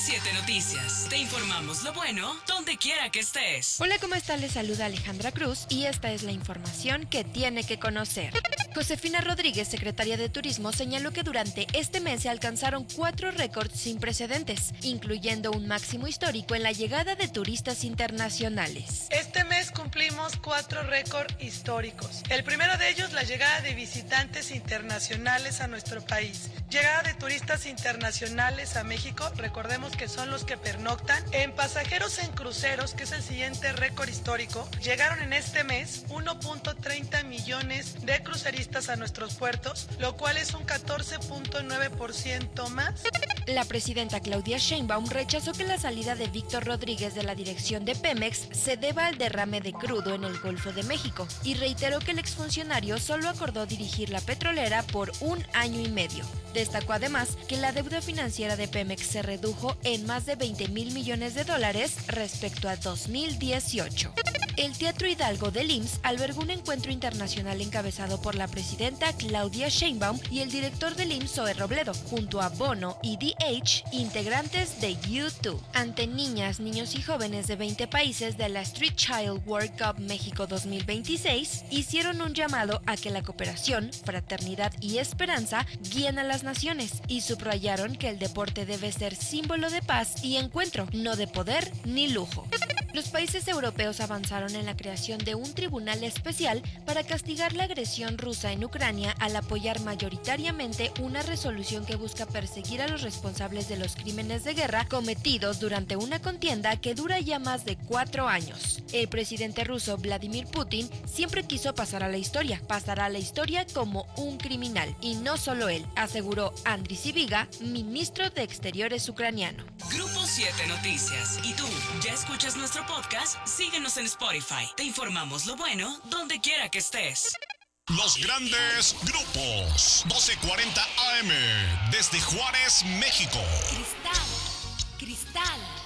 7 Noticias. Te informamos lo bueno donde quiera que estés. Hola, ¿cómo está? Les saluda Alejandra Cruz y esta es la información que tiene que conocer. Josefina Rodríguez, secretaria de Turismo, señaló que durante este mes se alcanzaron 4 récords sin precedentes, incluyendo un máximo histórico en la llegada de turistas internacionales. Este mes cumplimos 4 récords históricos. El primero de ellos, la llegada de visitantes internacionales a nuestro país. Llegada de turistas internacionales a México, recordemos que son los que pernoctan. En pasajeros en cruceros, que es el siguiente récord histórico, llegaron en este mes 1.30 millones de cruceristas a nuestros puertos, lo cual es un 14.9% más. La presidenta Claudia Sheinbaum rechazó que la salida de Víctor Rodríguez de la dirección de Pemex se deba al derrame de crudo en el Golfo de México y reiteró que el exfuncionario solo acordó dirigir la petrolera por 1 año y medio. Destacó además que la deuda financiera de Pemex se redujo en más de 20,000 millones de dólares respecto a 2018. El Teatro Hidalgo del IMSS albergó un encuentro internacional encabezado por la presidenta Claudia Sheinbaum y el director del IMSS, Zoe Robledo, junto a Bono y DH, integrantes de U2. Ante niñas, niños y jóvenes de 20 países de la Street Child World Cup México 2026, hicieron un llamado a que la cooperación, fraternidad y esperanza guíen a las naciones y subrayaron que el deporte debe ser símbolo de paz y encuentro, no de poder ni lujo. Los países europeos avanzaron en la creación de un tribunal especial para castigar la agresión rusa en Ucrania al apoyar mayoritariamente una resolución que busca perseguir a los responsables de los crímenes de guerra cometidos durante una contienda que dura ya más de 4 años. El presidente ruso Vladimir Putin siempre quiso pasar a la historia, pasará a la historia como un criminal, y no solo él, aseguró Andriy Sybiga, ministro de Exteriores ucraniano. Grupo 7 Noticias. ¿Y tú ya escuchas nuestro podcast? Síguenos en Spotify. Te informamos lo bueno donde quiera que estés. Los grandes grupos. 12:40 AM. Desde Juárez, México. Cristal.